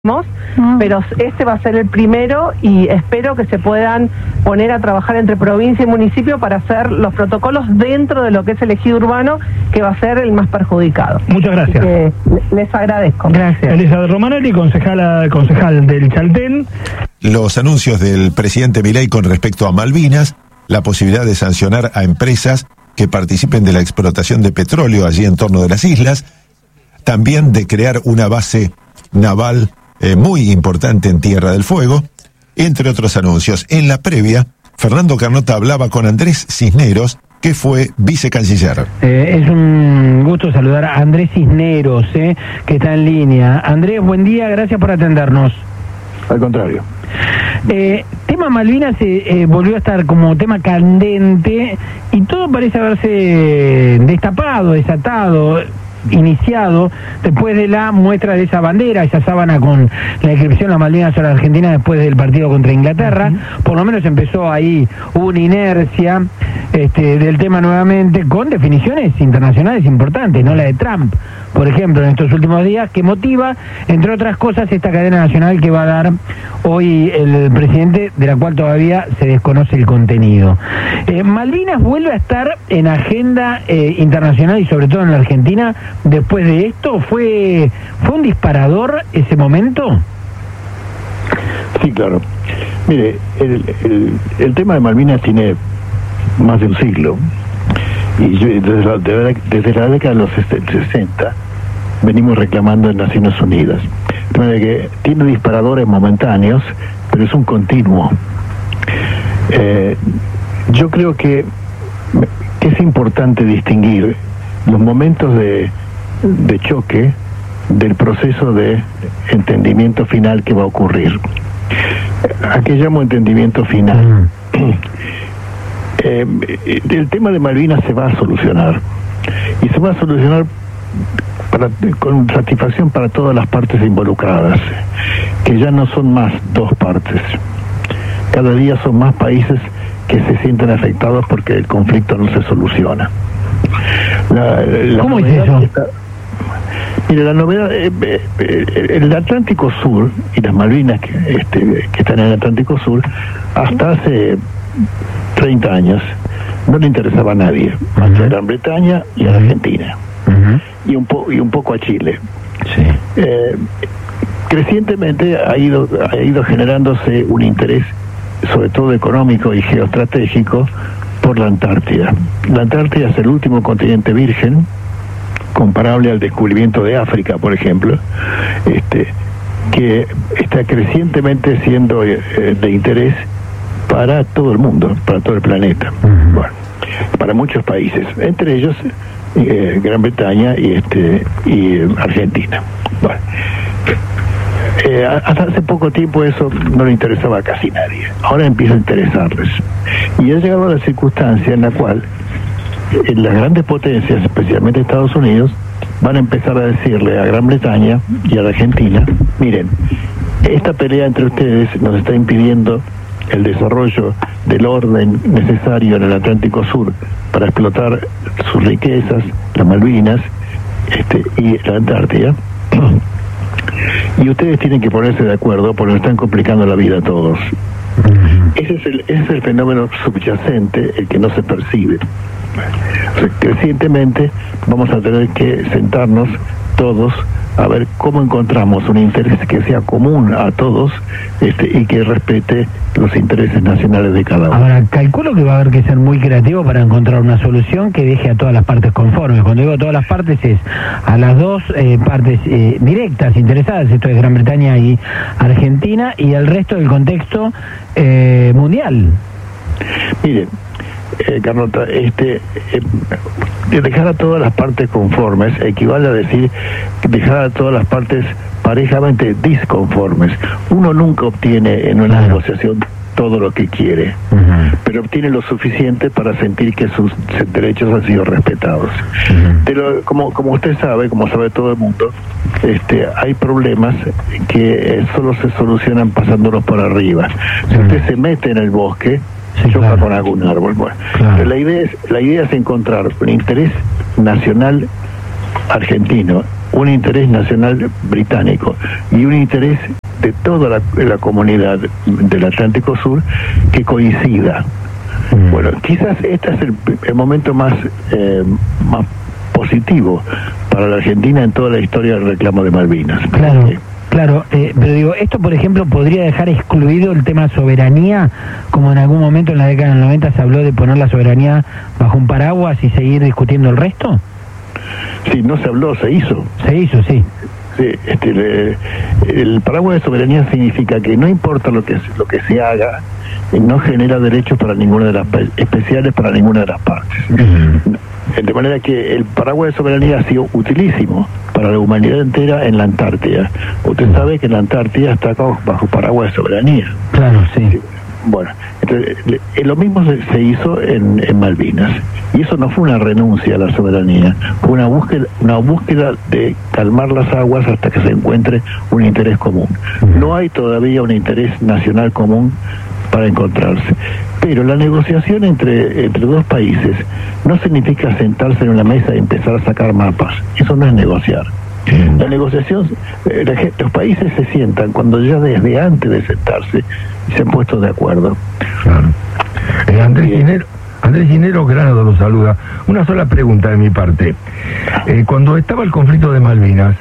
pero este va a ser el primero y espero que se puedan poner a trabajar entre provincia y municipio para hacer los protocolos dentro de lo que es el ejido urbano, que va a ser el más perjudicado. Muchas gracias. Les agradezco. Gracias. Elizabeth Romanelli, concejal del Chaltén. Los anuncios del presidente Milei con respecto a Malvinas, la posibilidad de sancionar a empresas que participen de la explotación de petróleo allí en torno de las islas, también de crear una base naval muy importante en Tierra del Fuego, entre otros anuncios. En la previa, Fernando Carnota hablaba con Andrés Cisneros, que fue vicecanciller. Es un gusto saludar a Andrés Cisneros, que está en línea. Andrés, buen día, gracias por atendernos. Al contrario. Tema Malvinas volvió a estar como tema candente y todo parece haberse destapado, desatado, iniciado después de la muestra de esa bandera, esa sábana con la inscripción Las Malvinas a la Argentina después del partido contra Inglaterra. Por lo menos empezó ahí una inercia del tema nuevamente, con definiciones internacionales importantes, no la de Trump, por ejemplo, en estos últimos días, que motiva, entre otras cosas, esta cadena nacional que va a dar hoy el presidente, de la cual todavía se desconoce el contenido. Malvinas vuelve a estar en agenda internacional y sobre todo en la Argentina después de esto. ¿Fue un disparador ese momento? Sí, claro. Mire, el tema de Malvinas tiene más de un siglo, y desde la década de los 60 venimos reclamando en Naciones Unidas. De manera que tiene disparadores momentáneos, pero es un continuo. Yo creo que es importante distinguir los momentos de choque del proceso de entendimiento final que va a ocurrir. ¿A qué llamo entendimiento final? El tema de Malvinas se va a solucionar, y se va a solucionar con satisfacción para todas las partes involucradas, que ya no son más dos partes. Cada día son más países que se sienten afectados porque el conflicto no se soluciona. ¿Cómo es eso? Mire, la novedad, el Atlántico Sur y las Malvinas que están en el Atlántico Sur, hasta hace 30 años no le interesaba a nadie, más que a Gran Bretaña y a Argentina, y un poco a Chile. Sí. Crecientemente ha ido generándose un interés, sobre todo económico y geoestratégico, por la Antártida. La Antártida es el último continente virgen, comparable al descubrimiento de África, por ejemplo, que está crecientemente siendo de interés para todo el mundo, para todo el planeta. Bueno, para muchos países, entre ellos Gran Bretaña y Argentina. Bueno, hasta hace poco tiempo eso no le interesaba a casi nadie. Ahora empieza a interesarles. Y ha llegado a la circunstancia en la cual las grandes potencias, especialmente Estados Unidos, van a empezar a decirle a Gran Bretaña y a la Argentina: miren, esta pelea entre ustedes nos está impidiendo el desarrollo del orden necesario en el Atlántico Sur para explotar sus riquezas, las Malvinas y la Antártida, y ustedes tienen que ponerse de acuerdo porque nos están complicando la vida a todos. Ese es el fenómeno subyacente, el que no se percibe. Recientemente vamos a tener que sentarnos todos a ver cómo encontramos un interés que sea común a todos y que respete los intereses nacionales de cada uno. Ahora, calculo que va a haber que ser muy creativo para encontrar una solución que deje a todas las partes conformes. Cuando digo todas las partes, es a las dos partes directas, interesadas, esto es Gran Bretaña y Argentina, y el resto del contexto mundial. Miren, Carlota, dejar a todas las partes conformes equivale a decir dejar a todas las partes parejamente disconformes. Uno nunca obtiene en una negociación todo lo que quiere, pero obtiene lo suficiente para sentir que sus derechos han sido respetados. Pero como usted sabe, como sabe todo el mundo, hay problemas que solo se solucionan pasándolos por arriba. Si usted se mete en el bosque, choca con algún árbol. Bueno, pero la idea es encontrar un interés nacional argentino un interés nacional británico y un interés de toda la comunidad del Atlántico Sur que coincida. Bueno, quizás este es el momento más positivo para la Argentina en toda la historia del reclamo de Malvinas. Claro, pero digo, esto por ejemplo podría dejar excluido el tema soberanía, como en algún momento en la década del 90 se habló de poner la soberanía bajo un paraguas y seguir discutiendo el resto. Sí, no se habló, se hizo. Se hizo, sí. Sí, el paraguas de soberanía significa que no importa lo que se haga, no genera derechos para ninguna de las especiales para ninguna de las partes. De manera que el paraguas de soberanía ha sido utilísimo para la humanidad entera en la Antártida. Usted sabe que la Antártida está bajo paraguas de soberanía. Claro, sí. Bueno, entonces lo mismo se hizo en Malvinas, y eso no fue una renuncia a la soberanía, fue una búsqueda de calmar las aguas hasta que se encuentre un interés común. No hay todavía un interés nacional común para encontrarse, pero la negociación entre dos países no significa sentarse en una mesa y empezar a sacar mapas. Eso no es negociar. La negociación, los países se sientan cuando ya desde antes de sentarse se han puesto de acuerdo. Claro. Andrés Ginero Granado lo saluda. Una sola pregunta de mi parte. Cuando estaba el conflicto de Malvinas,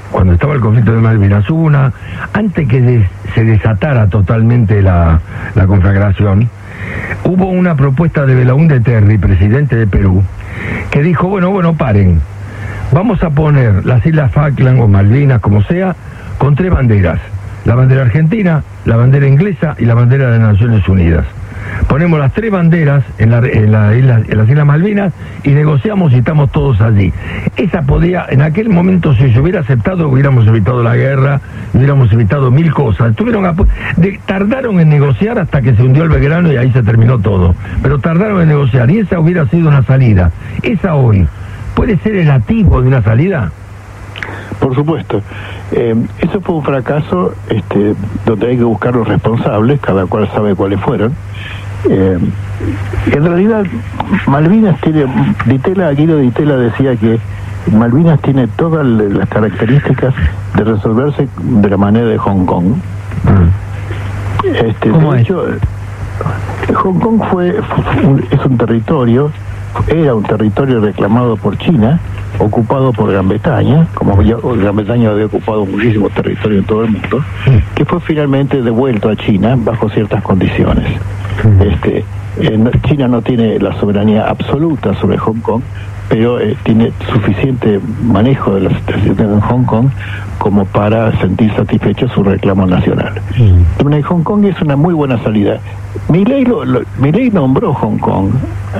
hubo antes que se desatara totalmente la conflagración, hubo una propuesta de Belaúnde Terry, presidente de Perú, que dijo, bueno, paren. Vamos a poner las Islas Falkland o Malvinas, como sea, con 3 banderas. La bandera argentina, la bandera inglesa y la bandera de las Naciones Unidas. Ponemos las 3 banderas en las Islas Malvinas y negociamos y estamos todos allí. Esa podía, en aquel momento, si se hubiera aceptado, hubiéramos evitado la guerra, hubiéramos evitado 1000 cosas. Tardaron en negociar hasta que se hundió el Belgrano y ahí se terminó todo. Pero tardaron en negociar y esa hubiera sido una salida. Esa hoy, ¿puede ser el atisbo de una salida? Por supuesto. Eso fue un fracaso donde hay que buscar los responsables, cada cual sabe cuáles fueron. En realidad, Malvinas tiene, Guido Di Tella decía que Malvinas tiene todas las características de resolverse de la manera de Hong Kong. ¿Cómo de hecho, Hong Kong era un territorio reclamado por China, ocupado por Gran Bretaña, como ya Gran Bretaña había ocupado muchísimos territorios en todo el mundo, que fue finalmente devuelto a China bajo ciertas condiciones. China no tiene la soberanía absoluta sobre Hong Kong, pero tiene suficiente manejo de la situación en Hong Kong como para sentir satisfecho su reclamo nacional. Hong Kong es una muy buena salida. Milei nombró Hong Kong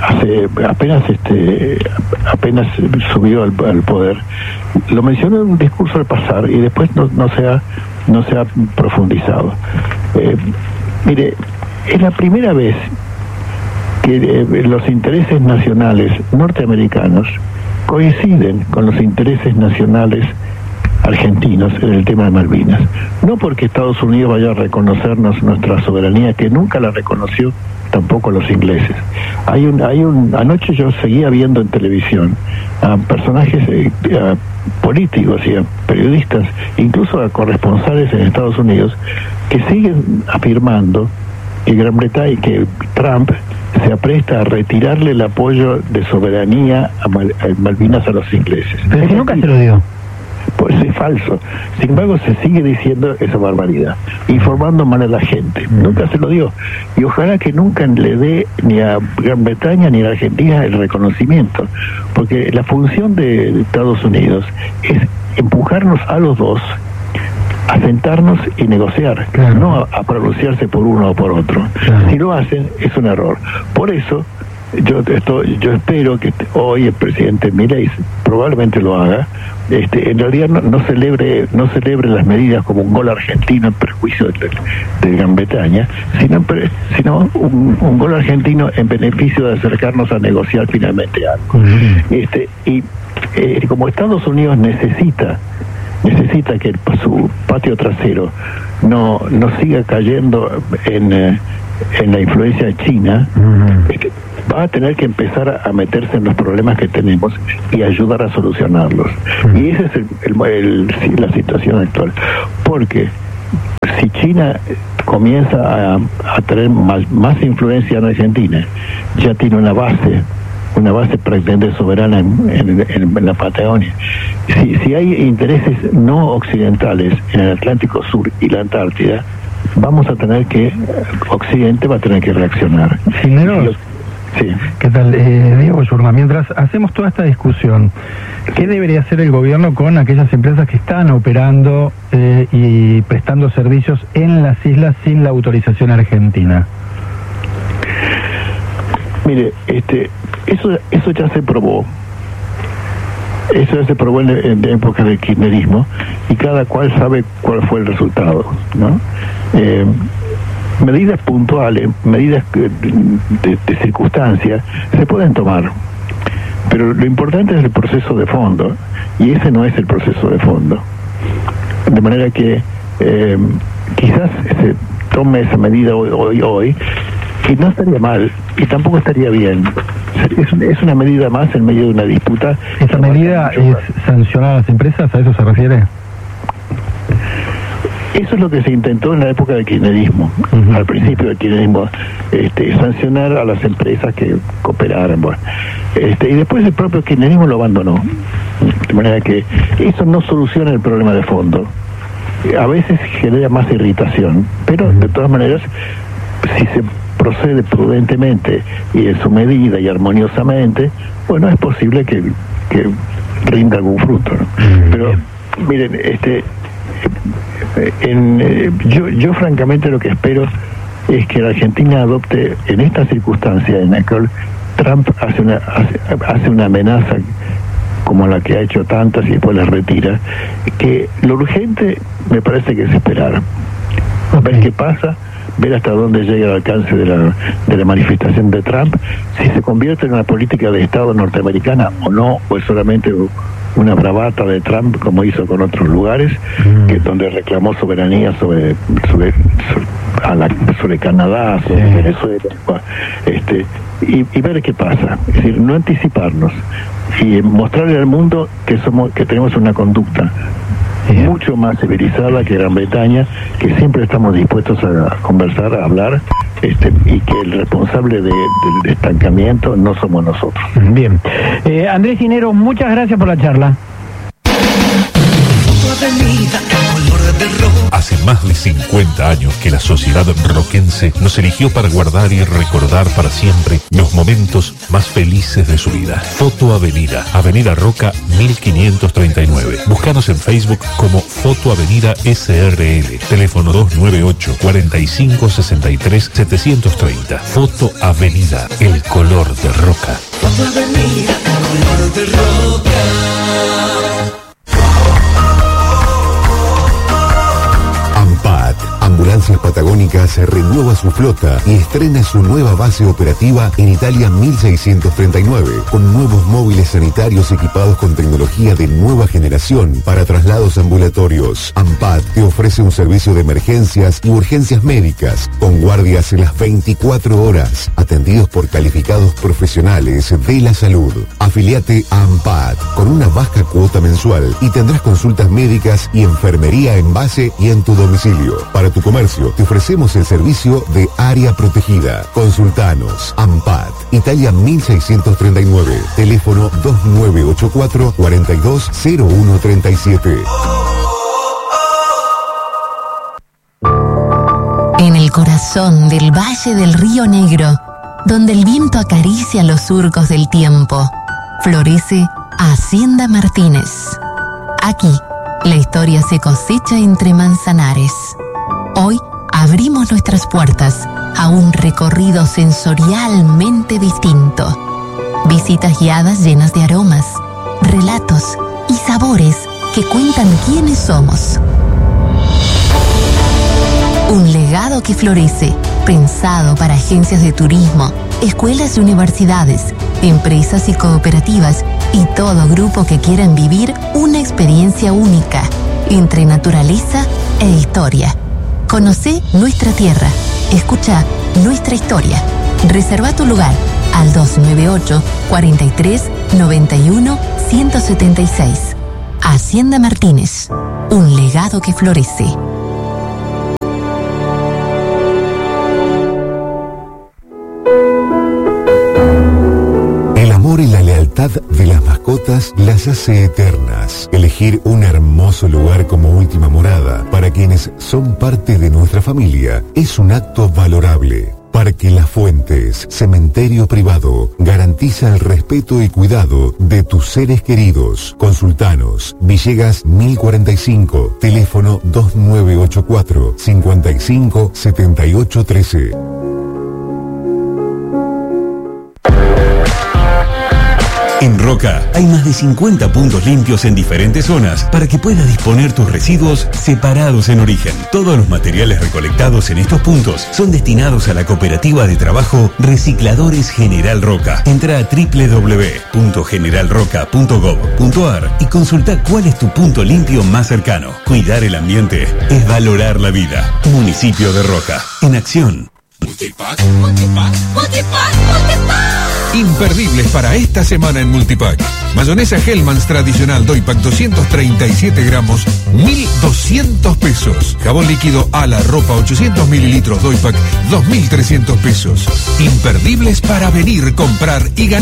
apenas subió al poder. Lo mencionó en un discurso al pasar y después no se ha profundizado. Mire, es la primera vez que los intereses nacionales norteamericanos coinciden con los intereses nacionales argentinos en el tema de Malvinas. No porque Estados Unidos vaya a reconocernos nuestra soberanía, que nunca la reconoció tampoco los ingleses. Anoche yo seguía viendo en televisión a personajes políticos y a periodistas, incluso a corresponsales en Estados Unidos, que siguen afirmando que Gran Bretaña y que Trump se apresta a retirarle el apoyo de soberanía a Malvinas a los ingleses. Pero que nunca se lo dio. Pues es falso. Sin embargo, se sigue diciendo esa barbaridad, informando mal a la gente. Nunca se lo dio. Y ojalá que nunca le dé ni a Gran Bretaña ni a Argentina el reconocimiento, porque la función de Estados Unidos es empujarnos a los dos a sentarnos y negociar, no a pronunciarse por uno o por otro. Si lo hacen, es un error. Por eso, yo espero que hoy el presidente Milei probablemente lo haga. En realidad no celebre las medidas como un gol argentino en perjuicio de Gran Bretaña, sino un gol argentino en beneficio de acercarnos a negociar finalmente algo. Como Estados Unidos necesita que su patio trasero no siga cayendo en en la influencia china, va a tener que empezar a meterse en los problemas que tenemos y ayudar a solucionarlos. Y esa es la situación actual. Porque si China comienza a tener más influencia en Argentina, ya tiene una base prácticamente soberana en la Patagonia. Si hay intereses no occidentales en el Atlántico Sur y la Antártida, Occidente va a tener que reaccionar. Cineros, sí. ¿Qué tal? Diego Yurma, mientras hacemos toda esta discusión, ¿qué debería hacer el gobierno con aquellas empresas que están operando y prestando servicios en las islas sin la autorización argentina? Mire, eso ya se probó. Eso ya se probó en época del kirchnerismo y cada cual sabe cuál fue el resultado, ¿no? Medidas puntuales, medidas de circunstancia se pueden tomar, pero lo importante es el proceso de fondo y ese no es el proceso de fondo. De manera que quizás se tome esa medida hoy, que no estaría mal y tampoco estaría bien. Es una medida más en medio de una disputa. ¿Esa medida es sancionar a las empresas? ¿A eso se refiere? Eso es lo que se intentó en la época del kirchnerismo. Al principio del kirchnerismo, sancionar a las empresas que cooperaran. Bueno, y después el propio kirchnerismo lo abandonó. De manera que eso no soluciona el problema de fondo. A veces genera más irritación, pero de todas maneras, si se procede prudentemente y en su medida y armoniosamente, bueno, es posible que rinda algún fruto, ¿no? Pero miren, yo francamente lo que espero es que la Argentina adopte en esta circunstancia en la que Trump hace una amenaza como la que ha hecho tantas y después las retira, que lo urgente me parece que es esperar, ver qué pasa, ver hasta dónde llega el alcance de la manifestación de Trump, si se convierte en una política de Estado norteamericana o no, o es solamente una bravata de Trump como hizo con otros lugares, que donde reclamó soberanía sobre Canadá, sobre Venezuela, y ver qué pasa, es decir, no anticiparnos y mostrarle al mundo que tenemos una conducta mucho más civilizada que Gran Bretaña, que siempre estamos dispuestos a conversar, a hablar, y que el responsable del estancamiento no somos nosotros. Bien. Andrés Cineros, muchas gracias por la charla. Hace más de 50 años que la sociedad roquense nos eligió para guardar y recordar para siempre los momentos más felices de su vida. Foto Avenida, Avenida Roca 1539. Búscanos en Facebook como Foto Avenida SRL. Teléfono 298 45 63 730. Foto Avenida, el color de Roca. Foto Avenida, el color de Roca. AMPAT, Ambulancias Patagónicas, renueva su flota y estrena su nueva base operativa en Italia 1639, con nuevos móviles sanitarios equipados con tecnología de nueva generación para traslados ambulatorios. AMPAT te ofrece un servicio de emergencias y urgencias médicas, con guardias en las 24 horas, atendidos por calificados profesionales de la salud. Afiliate a AMPAT con una baja cuota mensual y tendrás consultas médicas y enfermería en base y en tu domicilio. Para tu comercio te ofrecemos el servicio de área protegida. Consultanos. AMPAT, Italia 1639, teléfono 2984 420137. En el corazón del Valle del Río Negro, donde el viento acaricia los surcos del tiempo, florece Hacienda Martínez. Aquí, la historia se cosecha entre manzanares. Hoy abrimos nuestras puertas a un recorrido sensorialmente distinto. Visitas guiadas llenas de aromas, relatos y sabores que cuentan quiénes somos. Un legado que florece, pensado para agencias de turismo, escuelas y universidades, empresas y cooperativas y todo grupo que quieran vivir una experiencia única entre naturaleza e historia. Conocé nuestra tierra. Escucha nuestra historia. Reserva tu lugar al 298 43 91 176. Hacienda Martínez, un legado que florece. El amor y la lealtad de las mascotas las hace eternas. Elegir un hermoso lugar como última morada para quienes son parte de nuestra familia es un acto valorable. Parque Las Fuentes, cementerio privado, garantiza el respeto y cuidado de tus seres queridos. Consultanos, Villegas 1045, teléfono 2984 55 78 13. En Roca hay más de 50 puntos limpios en diferentes zonas para que puedas disponer tus residuos separados en origen. Todos los materiales recolectados en estos puntos son destinados a la cooperativa de trabajo Recicladores General Roca. Entra a www.generalroca.gov.ar y consulta cuál es tu punto limpio más cercano. Cuidar el ambiente es valorar la vida. Municipio de Roca, en acción. Multipack. Imperdibles para esta semana en Multipack. Mayonesa Hellmann's tradicional Doypack 237 gramos, 1.200 pesos. Jabón líquido Ala Ropa 800 mililitros Doypack, 2.300 pesos. Imperdibles para venir, comprar y ganar.